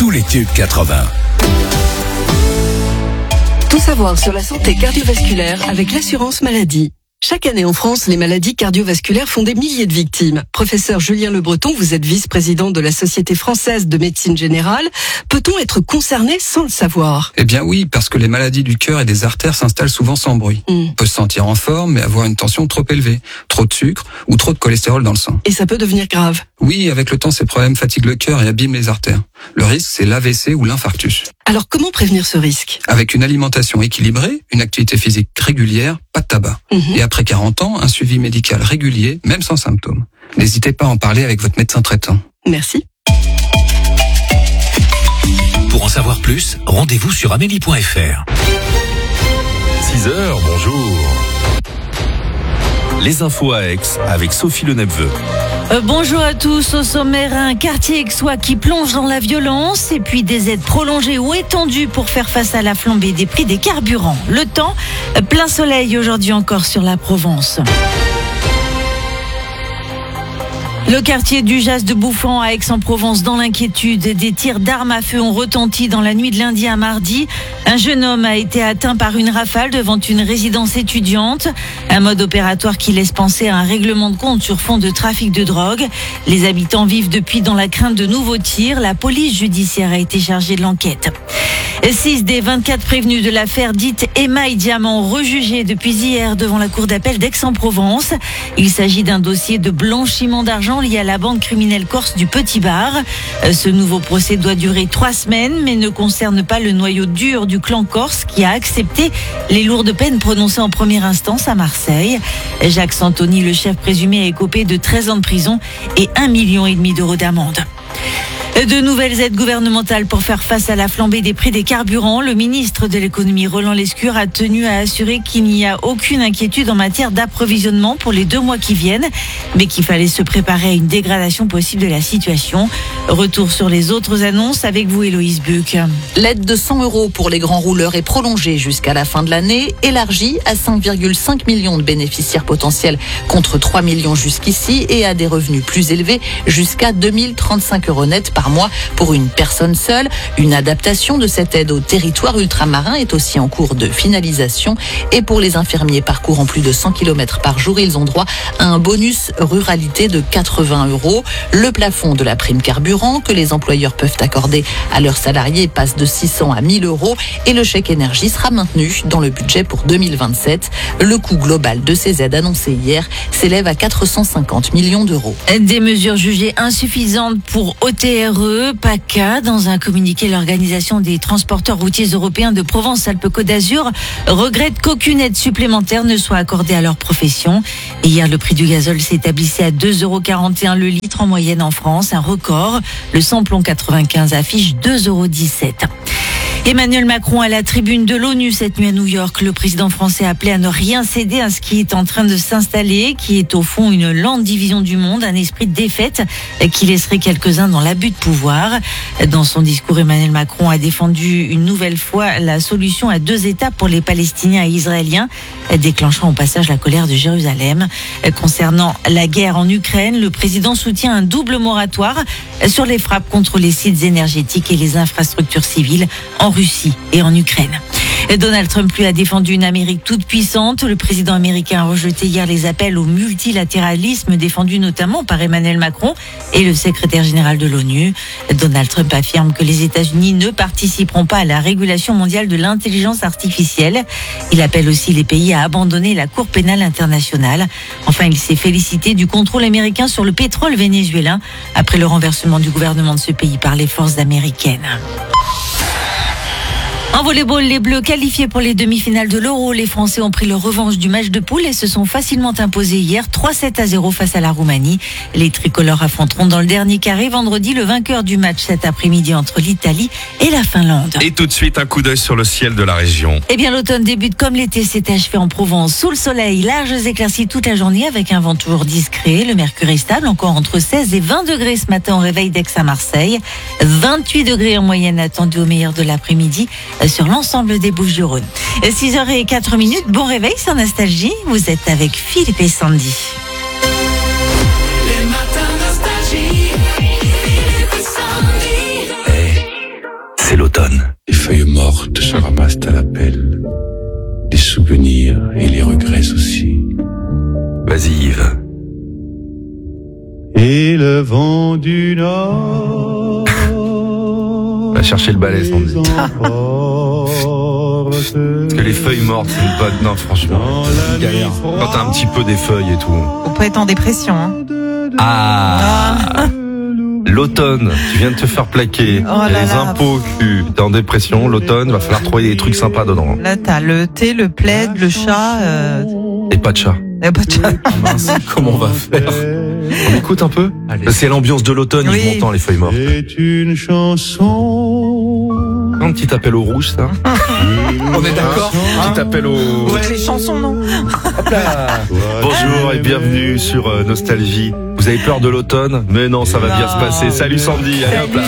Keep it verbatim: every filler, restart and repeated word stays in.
tous les tubes quatre-vingts. Tout savoir sur la santé cardiovasculaire avec l'assurance maladie. Chaque année en France, les maladies cardiovasculaires font des milliers de victimes. Professeur Julien Le Breton, vous êtes vice-président de la Société française de médecine générale. Peut-on être concerné sans le savoir ? Eh bien oui, parce que les maladies du cœur et des artères s'installent souvent sans bruit. Mm. On peut se sentir en forme, mais avoir une tension trop élevée, trop de sucre ou trop de cholestérol dans le sang. Et ça peut devenir grave. Oui, avec le temps, ces problèmes fatiguent le cœur et abîment les artères. Le risque, c'est l'A V C ou l'infarctus. Alors comment prévenir ce risque ? Avec une alimentation équilibrée, une activité physique régulière, pas de tabac. Mm-hmm. Et après quarante ans, un suivi médical régulier, même sans symptômes. N'hésitez pas à en parler avec votre médecin traitant. Merci. Pour en savoir plus, rendez-vous sur amélie point f r. six heures, bonjour. Les infos à Aix avec Sophie Le Nepveu. Euh, bonjour à tous. Au sommaire, un quartier aixois qui plonge dans la violence et puis des aides prolongées ou étendues pour faire face à la flambée des prix des carburants. Le temps, plein soleil aujourd'hui encore sur la Provence. Le quartier du Jas de Bouffan à Aix-en-Provence dans l'inquiétude. Des tirs d'armes à feu ont retenti dans la nuit de lundi à mardi. Un jeune homme a été atteint par une rafale devant une résidence étudiante. Un mode opératoire qui laisse penser à un règlement de compte sur fond de trafic de drogue. Les habitants vivent depuis dans la crainte de nouveaux tirs. La police judiciaire a été chargée de l'enquête. Six des vingt-quatre prévenus de l'affaire dite Émail Diamant rejugés depuis hier devant la cour d'appel d'Aix-en-Provence. Il s'agit d'un dossier de blanchiment d'argent lié à la bande criminelle corse du Petit Bar. Ce nouveau procès doit durer trois semaines, mais ne concerne pas le noyau dur du clan corse qui a accepté les lourdes peines prononcées en première instance à Marseille. Jacques Santoni, le chef présumé, a écopé de treize ans de prison et un million et demi d'euros d'amende. De nouvelles aides gouvernementales pour faire face à la flambée des prix des carburants. Le ministre de l'économie Roland Lescure a tenu à assurer qu'il n'y a aucune inquiétude en matière d'approvisionnement pour les deux mois qui viennent, mais qu'il fallait se préparer à une dégradation possible de la situation. Retour sur les autres annonces avec vous, Héloïse Buc. L'aide de cent euros pour les grands rouleurs est prolongée jusqu'à la fin de l'année, élargie à cinq virgule cinq millions de bénéficiaires potentiels contre trois millions jusqu'ici et à des revenus plus élevés jusqu'à deux mille trente-cinq euros net par mois pour une personne seule. Une adaptation de cette aide au territoire ultramarin est aussi en cours de finalisation. Et pour les infirmiers parcourant plus de cent kilomètres par jour, ils ont droit à un bonus ruralité de quatre-vingts euros. Le plafond de la prime carburant que les employeurs peuvent accorder à leurs salariés passe de six cents à mille euros et le chèque énergie sera maintenu dans le budget pour deux mille vingt-sept. Le coût global de ces aides annoncées hier s'élève à quatre cent cinquante millions d'euros. Des mesures jugées insuffisantes pour O T R E, PACA. Dans un communiqué, l'Organisation des transporteurs routiers européens de Provence-Alpes-Côte d'Azur regrette qu'aucune aide supplémentaire ne soit accordée à leur profession. Et hier, le prix du gazole s'établissait à deux euros quarante et un le litre en moyenne en France, un record. Le samplon quatre-vingt-quinze affiche deux euros dix-sept. Emmanuel Macron à la tribune de l'ONU cette nuit à New York. Le président français a appelé à ne rien céder à ce qui est en train de s'installer, qui est au fond une lente division du monde, un esprit de défaite qui laisserait quelques-uns dans l'abus de pouvoir. Dans son discours, Emmanuel Macron a défendu une nouvelle fois la solution à deux États pour les Palestiniens et Israéliens, déclenchant au passage la colère de Jérusalem. Concernant la guerre en Ukraine, le président soutient un double moratoire sur les frappes contre les sites énergétiques et les infrastructures civiles en Russie et en Ukraine. Donald Trump lui a défendu une Amérique toute puissante. Le président américain a rejeté hier les appels au multilatéralisme défendus notamment par Emmanuel Macron et le secrétaire général de l'ONU. Donald Trump affirme que les États-Unis ne participeront pas à la régulation mondiale de l'intelligence artificielle. Il appelle aussi les pays à abandonner la Cour pénale internationale. Enfin, il s'est félicité du contrôle américain sur le pétrole vénézuélien après le renversement du gouvernement de ce pays par les forces américaines. En volleyball, les Bleus qualifiés pour les demi-finales de l'Euro. Les Français ont pris leur revanche du match de poule et se sont facilement imposés hier trois sept à zéro face à la Roumanie. Les tricolores affronteront dans le dernier carré vendredi le vainqueur du match cet après-midi entre l'Italie et la Finlande. Et tout de suite, un coup d'œil sur le ciel de la région. Eh bien, l'automne débute comme l'été s'est achevé en Provence. Sous le soleil, larges éclaircies toute la journée avec un vent toujours discret. Le mercure est stable, encore entre seize et vingt degrés ce matin au réveil d'Aix à Marseille. vingt-huit degrés en moyenne attendus au meilleur de l'après-midi sur l'ensemble des Bouches-du-Rhône. six heures zéro quatre minutes, bon réveil sur Nostalgie. Vous êtes avec Philippe et Sandy. Les matins Nostalgie, Philippe et Sandy. Hey, souvenirs et les regrets aussi. Vas-y Yves. Et le vent du nord Va chercher le balai, Sandy. Parce que les feuilles mortes, c'est une bonne... Non, franchement, c'est une galère. Quand t'as un petit peu des feuilles et tout. Faut pas être en dépression, hein. Ah, ah. L'automne, tu viens de te faire plaquer. Oh là les là. impôts, tu es en dépression. L'automne, va falloir trouver des trucs sympas dedans. Là, t'as le thé, le plaid, le chat. Euh... Et pas de chat. Et pas de chat. Mince, comment on va faire? On écoute un peu? Allez. C'est l'ambiance de l'automne, Oui. Yves Montand, les feuilles mortes. C'est une chanson. Un petit appel au rouge, ça. On est d'accord? Un petit appel au... Toutes les chansons, non? Bonjour et bienvenue sur euh, Nostalgie. Vous avez peur de l'automne? Mais non, ça va bien se passer. Salut Sandy, allez hop là.